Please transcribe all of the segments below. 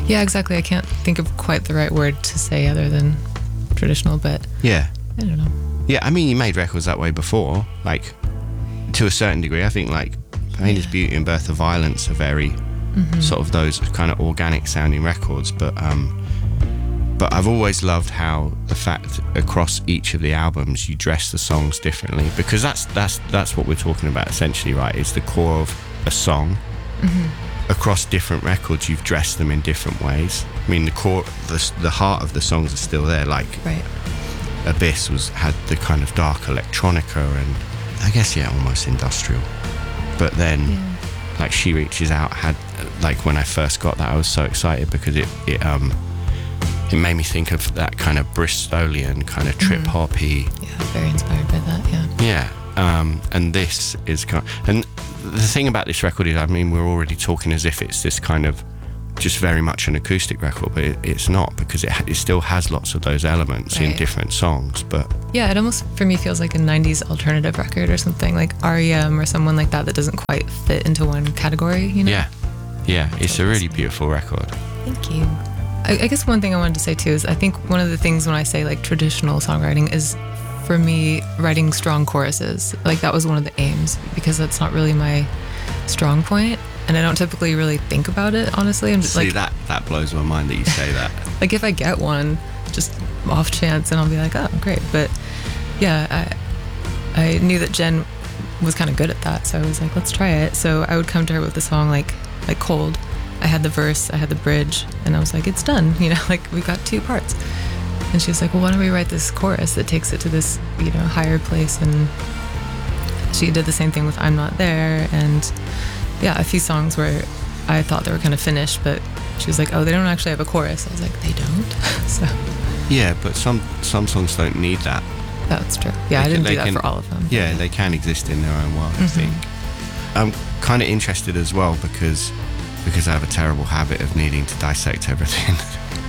Yeah, exactly. I can't think of quite the right word to say other than traditional, but yeah, I don't know. Yeah, I mean, you made records that way before, like, to a certain degree. I think, like, Pain is Beauty and Birth of Violence are very sort of those kind of organic sounding records, but I've always loved how the fact across each of the albums you dress the songs differently, because that's what we're talking about essentially, right? It's the core of a song. Across different records you've dressed them in different ways. I mean, the core, the heart of the songs are still there, like Right. Abyss had the kind of dark electronica and I guess almost industrial, but then like She Reaches Out had, like, when I first got that I was so excited because it made me think of that kind of Bristolian kind of trip hoppy. Yeah, very inspired by that. And this is and the thing about this record is, I mean, we're already talking as if it's this kind of just very much an acoustic record, but it's not, because it still has lots of those elements in different songs. But yeah, it almost for me feels like a 90s alternative record or something, like R.E.M. or someone like that doesn't quite fit into one category, you know? Yeah, it's a really beautiful record. Thank you. I guess one thing I wanted to say too is I think one of the things when I say like traditional songwriting is, for me, writing strong choruses. Like, that was one of the aims, because that's not really my strong point, and I don't typically really think about it, honestly. I'm just See, like, that blows my mind that you say that. like, if I get one just off chance, and I'll be like, oh, great. But yeah, I knew that Jen was kind of good at that, so I was like, let's try it. So I would come to her with the song like Cold. I had the verse, I had the bridge, and I was like, it's done, you know, like, we've got 2 parts. And she was like, well, why don't we write this chorus that takes it to this, you know, higher place? And she did the same thing with I'm Not There, and a few songs where I thought they were kind of finished, but she was like, oh, they don't actually have a chorus. I was like, they don't? So yeah, but some songs don't need that. that's true. Yeah, I didn't do that for all of them. Yeah, they can exist in their own world, I think. I'm kind of interested as well because I have a terrible habit of needing to dissect everything.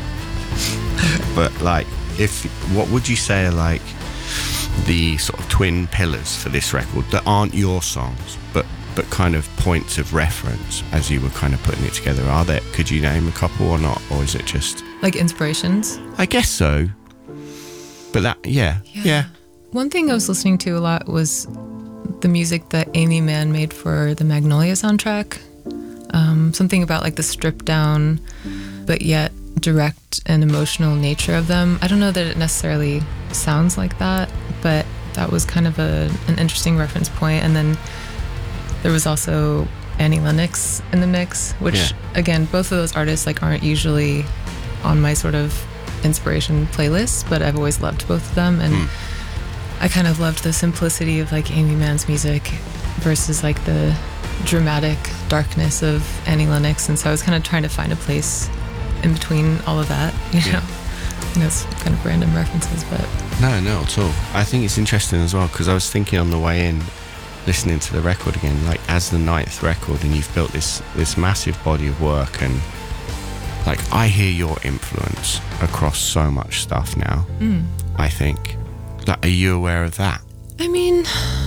But like, what would you say are like the sort of twin pillars for this record that aren't your songs, but kind of points of reference as you were kind of putting it together? Could you name a couple or not, or is it just like inspirations? I guess so. But that, yeah. One thing I was listening to a lot was the music that Amy Mann made for the Magnolia soundtrack. Something about like the stripped down, but yet direct and emotional nature of them. I don't know that it necessarily sounds like that, but that was kind of an interesting reference point. And then there was also Annie Lennox in the mix, which again, both of those artists like aren't usually on my sort of inspiration playlist, but I've always loved both of them. And I kind of loved the simplicity of like Amy Mann's music versus like the dramatic darkness of Annie Lennox. And so I was kind of trying to find a place in between all of that, you know. And that's kind of random references, but no, not at all. I think it's interesting as well, because I was thinking on the way in, listening to the record again, like as the 9th record, and you've built this massive body of work, and like I hear your influence across so much stuff now. I think, like, are you aware of that? I mean,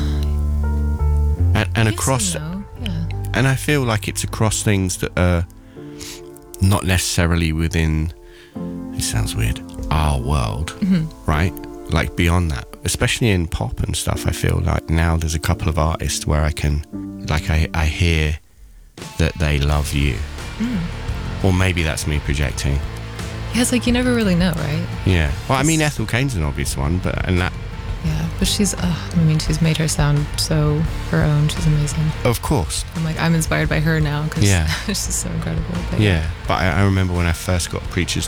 and across, and I feel like it's across things that are not necessarily within, it sounds weird, our world, right? Like beyond that, especially in pop and stuff. I feel like now there's a couple of artists where I can, like, I hear that they love you. Or maybe that's me projecting. Yeah, it's like you never really know, right? Yeah. Well, I mean, Ethel Cain's an obvious one, but she's made her sound so her own. She's amazing. Of course. I'm like, I'm inspired by her now because she's so incredible. But but I remember when I first got Preacher's